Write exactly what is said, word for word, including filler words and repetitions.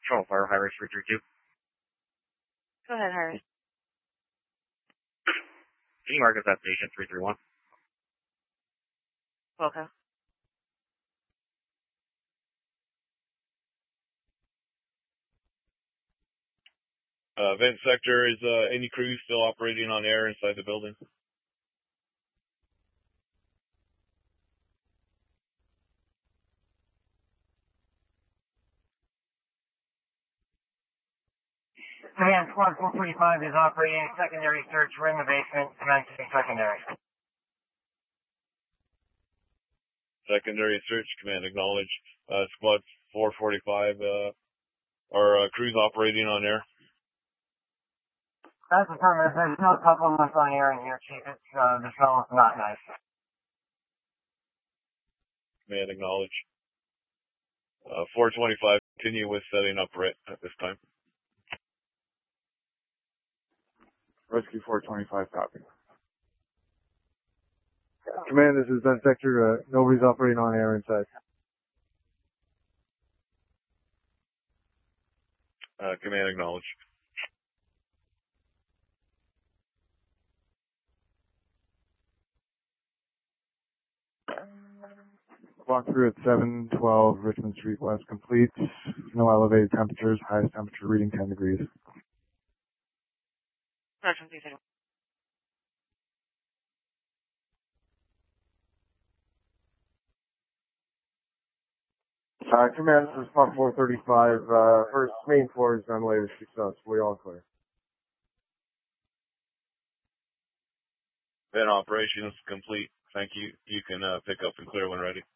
Control Fire, High Rise three three two. Go ahead, Harris. Can you mark us at station three three one? Okay. Uh, vent sector, is uh, any crew still operating on air inside the building? Command Squad four forty-five is operating a secondary search. We're in the basement. Commencing secondary. Secondary search, command acknowledge. Uh, squad four forty-five, uh, are uh, crews operating on air? That's affirmative. There's no supplements on air in here, Chief. It's, uh, the smell is not nice. Command acknowledge. Uh, four twenty-five, continue with setting up right at this time. Rescue four twenty-five, copy. Command, this is vent sector. Uh, nobody's operating on air inside. Uh, command acknowledge. Walkthrough at seven twelve Richmond Street West complete. No elevated temperatures. Highest temperature reading ten degrees. Roger, two thirty. Uh, command, this is pump four thirty-five. Uh, first main floor is ventilator successfully all clear. Vent operations complete. Thank you. You can uh, pick up and clear when ready.